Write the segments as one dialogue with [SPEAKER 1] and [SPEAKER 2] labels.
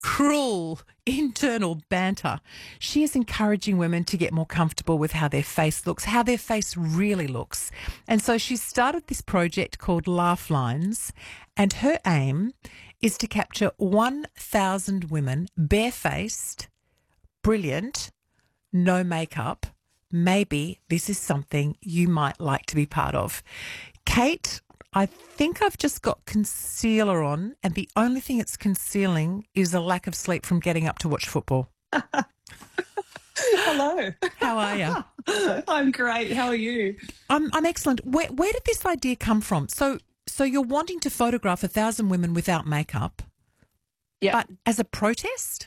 [SPEAKER 1] cruel internal banter. She is encouraging women to get more comfortable with how their face looks, how their face really looks. And so she started this project called Laugh Lines, and her aim is to capture 1,000 women barefaced, brilliant, no makeup. Maybe this is something you might like to be part of. Kate, I think I've just got concealer on, and the only thing it's concealing is a lack of sleep from getting up to watch football.
[SPEAKER 2] Hello.
[SPEAKER 1] How are you?
[SPEAKER 2] I'm great. How are you?
[SPEAKER 1] I'm excellent. Where did this idea come from? So you're wanting to photograph 1,000 women without makeup,
[SPEAKER 2] Yeah.
[SPEAKER 1] but as a protest?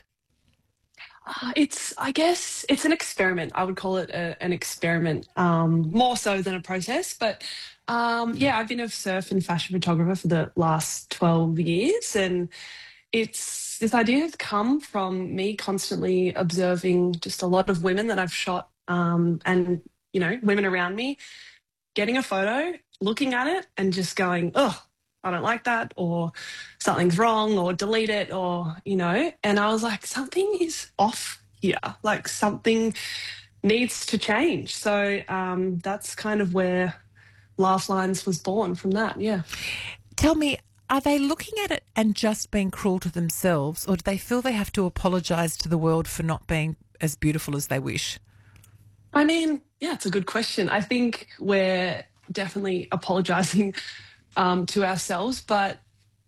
[SPEAKER 2] I guess it's an experiment. I would call it an experiment, more so than a process. But yeah, I've been a surf and fashion photographer for the last 12 years. And this idea has come from me constantly observing just a lot of women that I've shot, and, women around me, getting a photo, looking at it and just going, oh, I don't like that, or something's wrong, or delete it, or, and I was like, something is off here, like something needs to change. So that's kind of where Laugh Lines was born from that. Yeah.
[SPEAKER 1] Tell me, are they looking at it and just being cruel to themselves, or do they feel they have to apologise to the world for not being as beautiful as they wish?
[SPEAKER 2] I mean, yeah, it's a good question. I think we're definitely apologizing to ourselves, but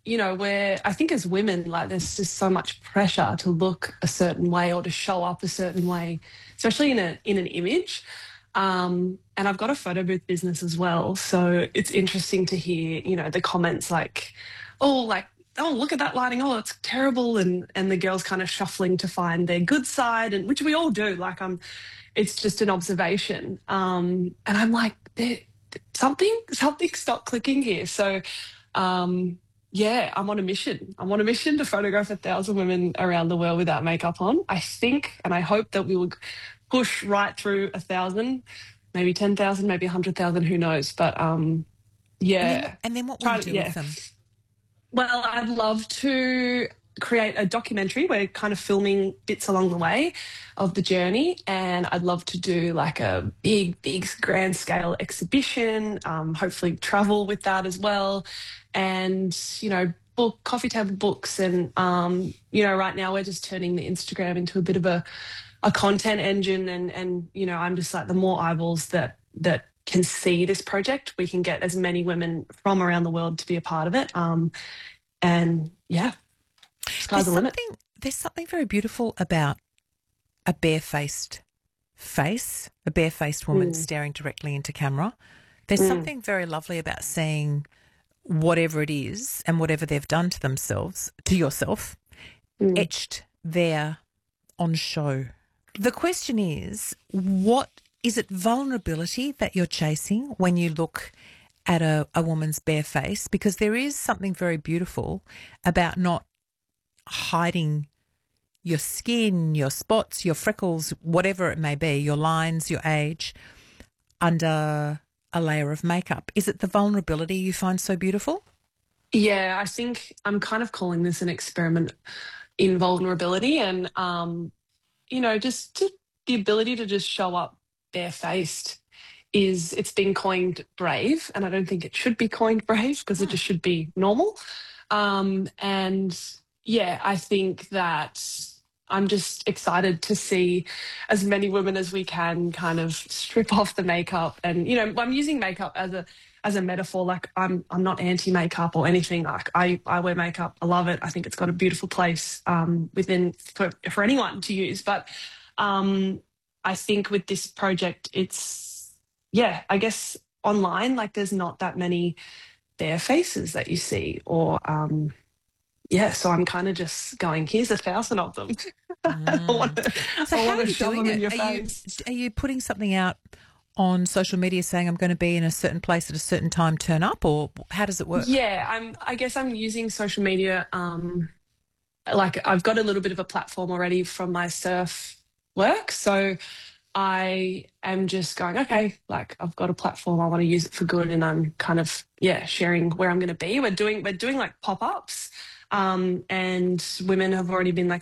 [SPEAKER 2] I think as women, like there's just so much pressure to look a certain way or to show up a certain way, especially in an image. And I've got a photo booth business as well, so it's interesting to hear, the comments like, oh, look at that lighting, oh, it's terrible, and the girls kind of shuffling to find their good side, and which we all do. Like it's just an observation, and I'm like, something's not clicking here. So, yeah, I'm on a mission. I'm on a mission to photograph 1,000 women around the world without makeup on. I think, and I hope that we will push right through 1,000, maybe 10,000, maybe 100,000. Who knows? But yeah.
[SPEAKER 1] And then what will you do with them?
[SPEAKER 2] Well, I'd love to create a documentary. We're kind of filming bits along the way of the journey, and I'd love to do like a big grand scale exhibition, hopefully travel with that as well, and book coffee table books. And right now we're just turning the Instagram into a bit of a content engine, and I'm just like, the more eyeballs that can see this project, we can get as many women from around the world to be a part of it. And yeah, sky's the limit.
[SPEAKER 1] There's something very beautiful about a barefaced face, a barefaced woman staring directly into camera. There's something very lovely about seeing whatever it is and whatever they've done to themselves, to yourself, etched there on show. The question is, what is it, vulnerability that you're chasing when you look at a woman's bare face? Because there is something very beautiful about not hiding your skin, your spots, your freckles, whatever it may be, your lines, your age, under a layer of makeup. Is it the vulnerability you find so beautiful?
[SPEAKER 2] Yeah, I think I'm kind of calling this an experiment in vulnerability, and just the ability to just show up barefaced it's been coined brave, and I don't think it should be coined brave, because it just should be normal. And yeah, I think that I'm just excited to see as many women as we can kind of strip off the makeup. And I'm using makeup as a metaphor. Like I'm not anti-makeup or anything. Like I wear makeup, I love it, I think it's got a beautiful place within for anyone to use. But I think with this project, I guess online, like there's not that many bare faces that you see, or so I'm kind of just going, here's 1,000 of them. I want to shove them in your face.
[SPEAKER 1] Are you putting something out on social media saying I'm going to be in a certain place at a certain time, turn up, or how does it work?
[SPEAKER 2] Yeah, I guess I'm using social media. Like I've got a little bit of a platform already from my surf work, so I am just going, okay, like I've got a platform, I want to use it for good, and I'm kind of sharing where I'm going to be. We're doing like pop-ups, and women have already been like